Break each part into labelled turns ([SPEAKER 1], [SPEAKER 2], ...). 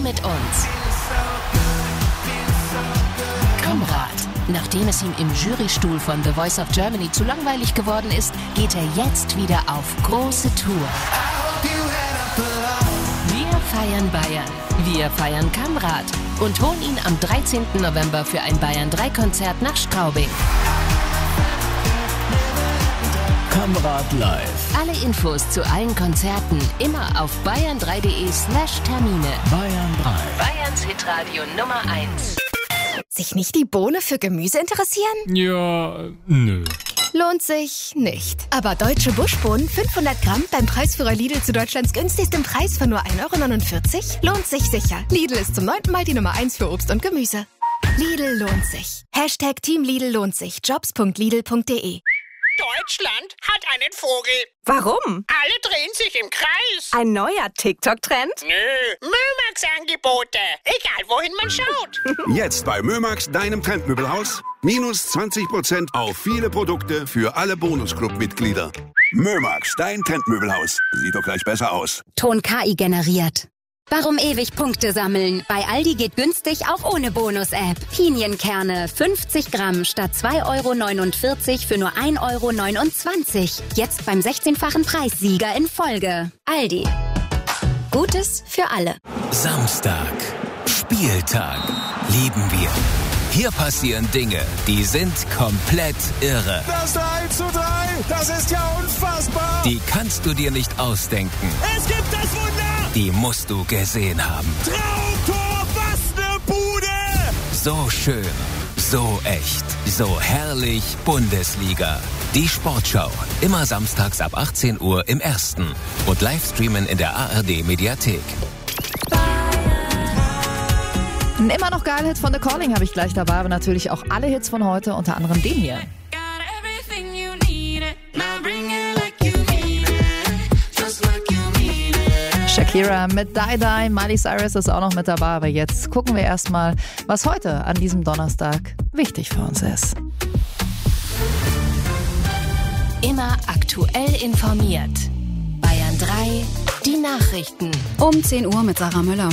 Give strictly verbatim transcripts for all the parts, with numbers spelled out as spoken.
[SPEAKER 1] mit uns. Kamrat. Nachdem es ihm im Jurystuhl von The Voice of Germany zu langweilig geworden ist, geht er jetzt wieder auf große Tour. Wir feiern Bayern. Wir feiern Kamrat und holen ihn am dreizehnten November für ein Bayern drei Konzert nach Straubing.
[SPEAKER 2] Kamrat live.
[SPEAKER 1] Alle Infos zu allen Konzerten immer auf bayern drei punkt de slash Termine.
[SPEAKER 2] Bayern drei.
[SPEAKER 1] Bayerns Hitradio Nummer eins.
[SPEAKER 3] Sich nicht die Bohne für Gemüse interessieren?
[SPEAKER 4] Ja, nö.
[SPEAKER 3] Lohnt sich nicht. Aber deutsche Buschbohnen, fünfhundert Gramm beim Preisführer Lidl zu Deutschlands günstigstem Preis von nur ein Euro neunundvierzig? Lohnt sich sicher. Lidl ist zum neunten Mal die Nummer eins für Obst und Gemüse. Lidl lohnt sich. Hashtag Team Lidl lohnt sich. jobs punkt lidl punkt de.
[SPEAKER 5] Deutschland hat einen Vogel.
[SPEAKER 6] Warum?
[SPEAKER 5] Alle drehen sich im Kreis.
[SPEAKER 6] Ein neuer TikTok-Trend?
[SPEAKER 5] Nö, Mömax-Angebote. Egal, wohin man schaut.
[SPEAKER 7] Jetzt bei Mömax, deinem Trendmöbelhaus. Minus zwanzig Prozent auf viele Produkte für alle Bonusclub-Mitglieder. Mömax, dein Trendmöbelhaus. Sieht doch gleich besser aus.
[SPEAKER 8] Ton K I generiert. Warum ewig Punkte sammeln? Bei Aldi geht günstig auch ohne Bonus-App. Pinienkerne fünfzig Gramm statt zwei Euro neunundvierzig für nur ein Euro neunundzwanzig. Jetzt beim sechzehnfachen Preissieger in Folge. Aldi. Gutes für alle.
[SPEAKER 2] Samstag. Spieltag. Lieben wir. Hier passieren Dinge, die sind komplett irre.
[SPEAKER 9] Das drei zu drei, das ist ja unfassbar.
[SPEAKER 2] Die kannst du dir nicht ausdenken.
[SPEAKER 9] Es gibt das Wunder.
[SPEAKER 2] Die musst du gesehen haben.
[SPEAKER 9] Traumtor, was ne Bude.
[SPEAKER 2] So schön, so echt, so herrlich Bundesliga. Die Sportschau, immer samstags ab achtzehn Uhr im Ersten und Livestreamen in der A R D-Mediathek.
[SPEAKER 10] Ein immer noch geiler Hit von The Calling habe ich gleich dabei, aber natürlich auch alle Hits von heute, unter anderem den hier. Shakira mit Die Die, Miley Cyrus ist auch noch mit dabei, aber jetzt gucken wir erstmal, was heute an diesem Donnerstag wichtig für uns ist.
[SPEAKER 1] Immer aktuell informiert. Bayern drei, die Nachrichten.
[SPEAKER 11] Um zehn Uhr mit Sarah Müller.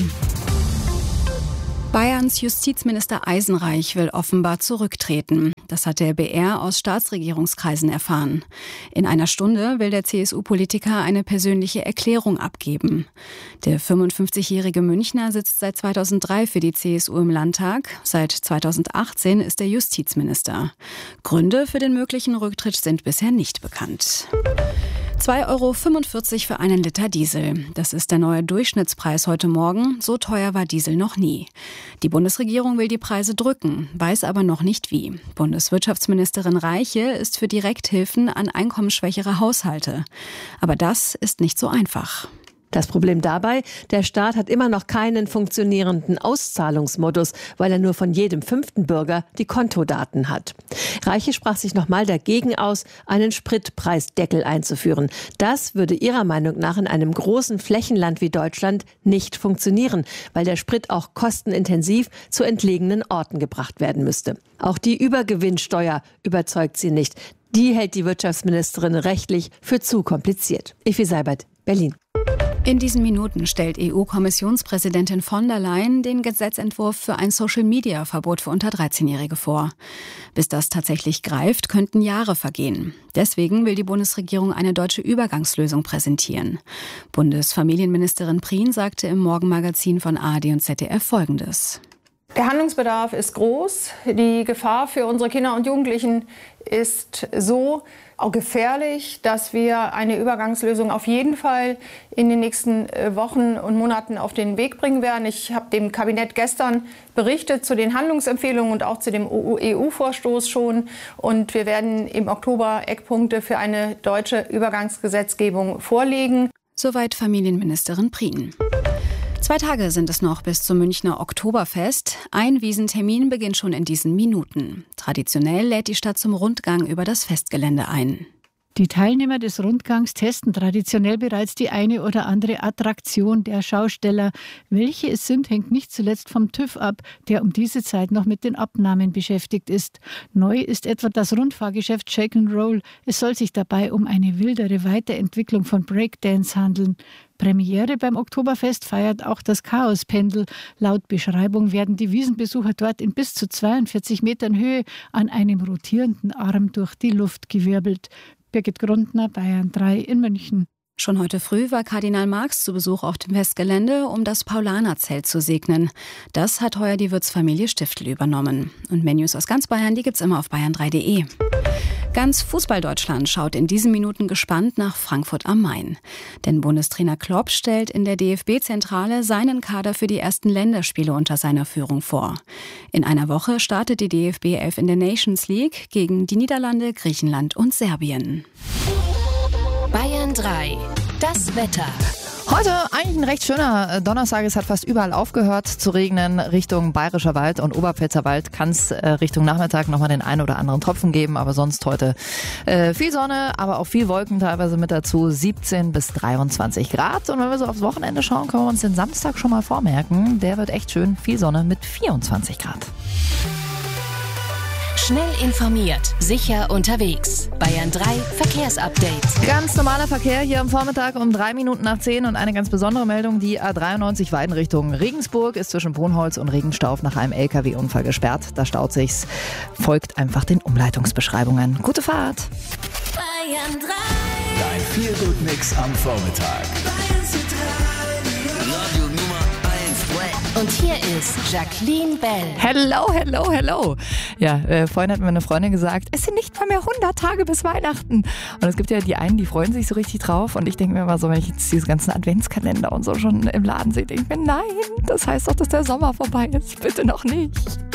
[SPEAKER 11] Bayerns Justizminister Eisenreich will offenbar zurücktreten. Das hat der B R aus Staatsregierungskreisen erfahren. In einer Stunde will der C S U-Politiker eine persönliche Erklärung abgeben. Der fünfundfünfzigjährige Münchner sitzt seit zweitausenddrei für die C S U im Landtag. Seit zweitausendachtzehn ist er Justizminister. Gründe für den möglichen Rücktritt sind bisher nicht bekannt. zwei Euro fünfundvierzig für einen Liter Diesel. Das ist der neue Durchschnittspreis heute Morgen. So teuer war Diesel noch nie. Die Bundesregierung will die Preise drücken, weiß aber noch nicht wie. Bundeswirtschaftsministerin Reiche ist für Direkthilfen an einkommensschwächere Haushalte. Aber das ist nicht so einfach.
[SPEAKER 12] Das Problem dabei, der Staat hat immer noch keinen funktionierenden Auszahlungsmodus, weil er nur von jedem fünften Bürger die Kontodaten hat. Reiche sprach sich nochmal dagegen aus, einen Spritpreisdeckel einzuführen. Das würde ihrer Meinung nach in einem großen Flächenland wie Deutschland nicht funktionieren, weil der Sprit auch kostenintensiv zu entlegenen Orten gebracht werden müsste. Auch die Übergewinnsteuer überzeugt sie nicht. Die hält die Wirtschaftsministerin rechtlich für zu kompliziert. Effi Seibert, Berlin.
[SPEAKER 11] In diesen Minuten stellt E U-Kommissionspräsidentin von der Leyen den Gesetzentwurf für ein Social-Media-Verbot für unter dreizehnjährige vor. Bis das tatsächlich greift, könnten Jahre vergehen. Deswegen will die Bundesregierung eine deutsche Übergangslösung präsentieren. Bundesfamilienministerin Prien sagte im Morgenmagazin von A R D und Z D F Folgendes.
[SPEAKER 13] Der Handlungsbedarf ist groß. Die Gefahr für unsere Kinder und Jugendlichen ist so auch gefährlich, dass wir eine Übergangslösung auf jeden Fall in den nächsten Wochen und Monaten auf den Weg bringen werden. Ich habe dem Kabinett gestern berichtet zu den Handlungsempfehlungen und auch zu dem E U-Vorstoß schon. Und wir werden im Oktober Eckpunkte für eine deutsche Übergangsgesetzgebung vorlegen.
[SPEAKER 11] Soweit Familienministerin Prien. Zwei Tage sind es noch bis zum Münchner Oktoberfest. Ein Wiesentermin beginnt schon in diesen Minuten. Traditionell lädt die Stadt zum Rundgang über das Festgelände ein.
[SPEAKER 14] Die Teilnehmer des Rundgangs testen traditionell bereits die eine oder andere Attraktion der Schausteller. Welche es sind, hängt nicht zuletzt vom TÜV ab, der um diese Zeit noch mit den Abnahmen beschäftigt ist. Neu ist etwa das Rundfahrgeschäft Shake and Roll. Es soll sich dabei um eine wildere Weiterentwicklung von Breakdance handeln. Premiere beim Oktoberfest feiert auch das Chaospendel. Laut Beschreibung werden die Wiesenbesucher dort in bis zu zweiundvierzig Metern Höhe an einem rotierenden Arm durch die Luft gewirbelt. Birgit Grundner, Bayern drei in München.
[SPEAKER 11] Schon heute früh war Kardinal Marx zu Besuch auf dem Festgelände, um das Paulanerzelt zu segnen. Das hat heuer die Wirtsfamilie Stiftel übernommen. Und Menüs aus ganz Bayern, die gibt's immer auf bayern drei punkt de. Ganz Fußball-Deutschland schaut in diesen Minuten gespannt nach Frankfurt am Main. Denn Bundestrainer Klopp stellt in der D F B-Zentrale seinen Kader für die ersten Länderspiele unter seiner Führung vor. In einer Woche startet die D F B elf in der Nations League gegen die Niederlande, Griechenland und Serbien.
[SPEAKER 1] Bayern drei. Das Wetter.
[SPEAKER 10] Heute eigentlich ein recht schöner Donnerstag. Es hat fast überall aufgehört zu regnen. Richtung Bayerischer Wald und Oberpfälzerwald kann es äh, Richtung Nachmittag nochmal den einen oder anderen Tropfen geben. Aber sonst heute äh, viel Sonne, aber auch viel Wolken teilweise mit dazu. siebzehn bis dreiundzwanzig Grad. Und wenn wir so aufs Wochenende schauen, können wir uns den Samstag schon mal vormerken. Der wird echt schön. Viel Sonne mit vierundzwanzig Grad.
[SPEAKER 1] Schnell informiert, sicher unterwegs. Bayern drei Verkehrsupdate.
[SPEAKER 10] Ganz normaler Verkehr hier am Vormittag um drei Minuten nach zehn und eine ganz besondere Meldung. Die A dreiundneunzig Weiden Richtung Regensburg ist zwischen Brunholz und Regenstauf nach einem L K W-Unfall gesperrt. Da staut sich's. Folgt einfach den Umleitungsbeschreibungen. Gute Fahrt.
[SPEAKER 1] Bayern drei.
[SPEAKER 9] Dein Feel-Good-Mix am Vormittag.
[SPEAKER 1] Radio Nummer eins. Und hier ist Jacqueline Bell.
[SPEAKER 10] Hello, hello, hello. Ja, äh, vorhin hat mir eine Freundin gesagt, es sind nicht mal mehr hundert Tage bis Weihnachten. Und es gibt ja die einen, die freuen sich so richtig drauf. Und ich denke mir immer so, wenn ich jetzt diese ganzen Adventskalender und so schon im Laden sehe, denke ich mir, nein, das heißt doch, dass der Sommer vorbei ist. Bitte noch nicht.